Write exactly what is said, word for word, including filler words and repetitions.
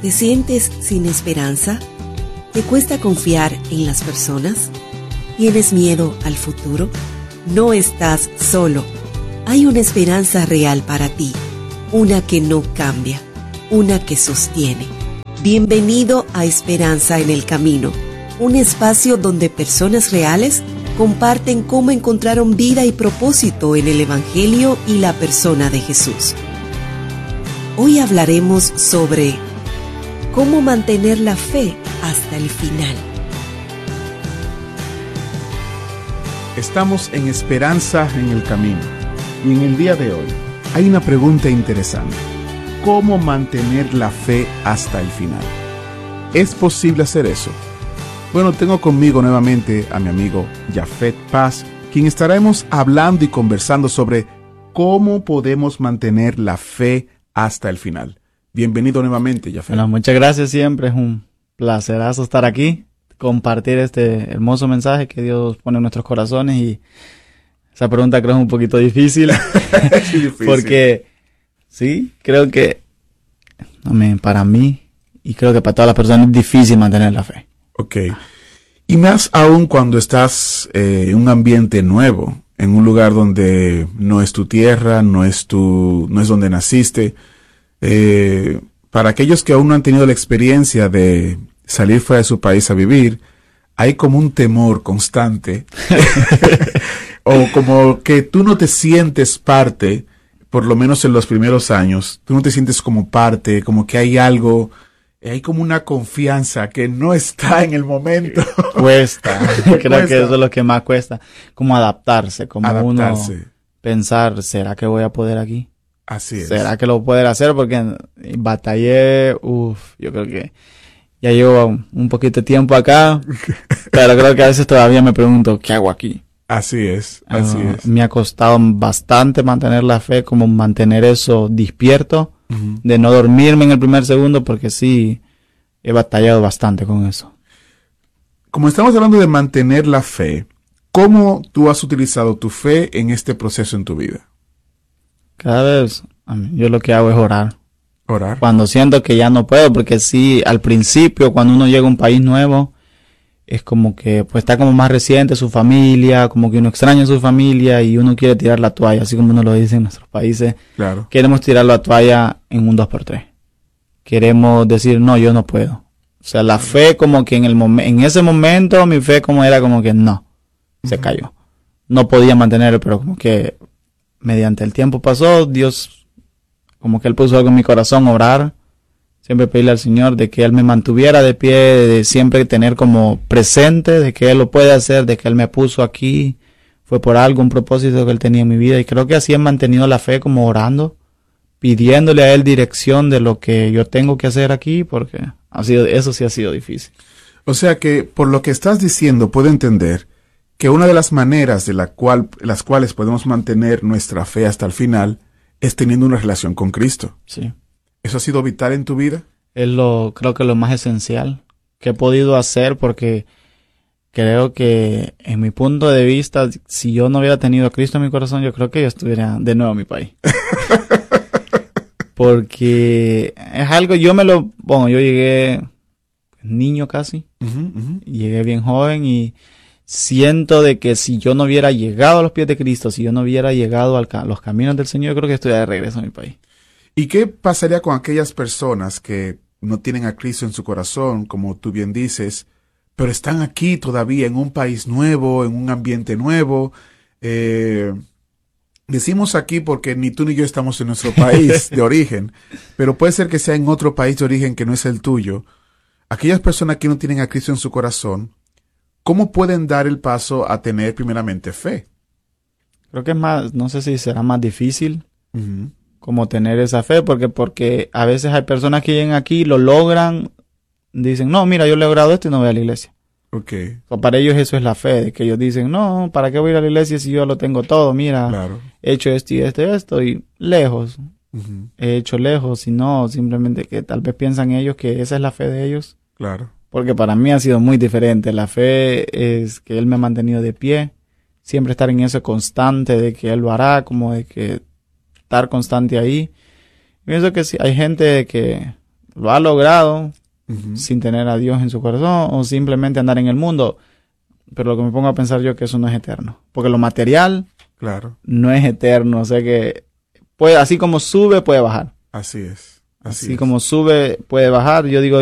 ¿Te sientes sin esperanza? ¿Te cuesta confiar en las personas? ¿Tienes miedo al futuro? No estás solo. Hay una esperanza real para ti, una que no cambia, una que sostiene. Bienvenido a Esperanza en el Camino, un espacio donde personas reales comparten cómo encontraron vida y propósito en el Evangelio y la persona de Jesús. Hoy hablaremos sobre cómo mantener la fe hasta el final. Estamos en Esperanza en el Camino y en el día de hoy hay una pregunta interesante. ¿Cómo mantener la fe hasta el final? ¿Es posible hacer eso? Bueno, tengo conmigo nuevamente a mi amigo Jafet Paz, quien estaremos hablando y conversando sobre cómo podemos mantener la fe hasta el final. Bienvenido nuevamente, Jafet. Bueno, muchas gracias siempre. Es un placerazo estar aquí, compartir este hermoso mensaje que Dios pone en nuestros corazones. Y esa pregunta creo es un poquito difícil. Sí, difícil. Porque sí, creo que amén, para mí y creo que para todas las personas es difícil mantener la fe. Ok. Y más aún cuando estás eh, en un ambiente nuevo, en un lugar donde no es tu tierra, no es tu, no es donde naciste. Eh, para aquellos que aún no han tenido la experiencia de salir fuera de su país a vivir, hay como un temor constante o como que tú no te sientes parte, por lo menos en los primeros años, tú no te sientes como parte, como que hay algo, hay como una confianza que no está en el momento. Cuesta, creo Cuesta. que eso es lo que más cuesta, como adaptarse, como Adaptarse. uno pensar, ¿será que voy a poder aquí? Así es. ¿Será que lo puedo hacer? Porque batallé, uff, yo creo que ya llevo un poquito de tiempo acá, pero creo que a veces todavía me pregunto, ¿qué hago aquí? Así es, así Uh, es. me ha costado bastante mantener la fe, como mantener eso despierto, Uh-huh. de no dormirme en el primer segundo, porque sí, he batallado bastante con eso. Como estamos hablando de mantener la fe, ¿cómo tú has utilizado tu fe en este proceso en tu vida? Cada vez, a mí, yo lo que hago es orar. Orar. Cuando siento que ya no puedo, porque sí, al principio, cuando uno llega a un país nuevo, es como que pues está como más reciente su familia, como que uno extraña a su familia y uno quiere tirar la toalla, así como uno lo dice en nuestros países. Claro. Queremos tirar la toalla en un dos por tres. Queremos decir, no, yo no puedo. O sea, la fe como que en el momen- en ese momento mi fe como era como que no, se cayó. No podía mantenerlo, pero como que mediante el tiempo pasó, Dios como que Él puso algo en mi corazón, orar. Siempre pedirle al Señor de que Él me mantuviera de pie, de siempre tener como presente, de que Él lo puede hacer, de que Él me puso aquí. Fue por algo, un propósito que Él tenía en mi vida. Y creo que así he mantenido la fe, como orando, pidiéndole a Él dirección de lo que yo tengo que hacer aquí, porque ha sido, eso sí ha sido difícil. O sea que, por lo que estás diciendo, puedo entender que una de las maneras de la cual, las cuales podemos mantener nuestra fe hasta el final es teniendo una relación con Cristo. Sí. ¿Eso ha sido vital en tu vida? Es lo, creo que lo más esencial que he podido hacer, porque creo que en mi punto de vista, si yo no hubiera tenido a Cristo en mi corazón, yo creo que yo estuviera de nuevo en mi país. Porque es algo, yo me lo, bueno, yo llegué niño casi, Uh-huh, uh-huh. llegué bien joven y siento de que si yo no hubiera llegado a los pies de Cristo, si yo no hubiera llegado al ca- a los caminos del Señor, yo creo que estuviera de regreso a mi país. ¿Y qué pasaría con aquellas personas que no tienen a Cristo en su corazón, como tú bien dices, pero están aquí todavía en un país nuevo, en un ambiente nuevo? Eh, decimos aquí porque ni tú ni yo estamos en nuestro país de origen, pero puede ser que sea en otro país de origen que no es el tuyo. Aquellas personas que no tienen a Cristo en su corazón, ¿cómo pueden dar el paso a tener primeramente fe? Creo que es más, no sé si será más difícil Uh-huh. como tener esa fe, porque porque a veces hay personas que llegan aquí, lo logran, dicen, no, mira, yo he logrado esto y no voy a la iglesia. Okay, O para ellos eso es la fe, de que ellos dicen, no, ¿para qué voy a ir a la iglesia si yo lo tengo todo? Mira, claro. he hecho esto y esto y esto, y lejos, Uh-huh. he hecho lejos, y no, simplemente que tal vez piensan ellos que esa es la fe de ellos, Claro. porque para mí ha sido muy diferente. La fe es que Él me ha mantenido de pie, siempre estar en eso constante de que Él lo hará, como de que estar constante ahí. Pienso que sí, hay gente que lo ha logrado Ujú. sin tener a Dios en su corazón o simplemente andar en el mundo. Pero lo que me pongo a pensar yo es que eso no es eterno. Porque lo material Claro, no es eterno. O sea que puede, así como sube, puede bajar. así es. Así, Así es. como sube, puede bajar. Yo digo,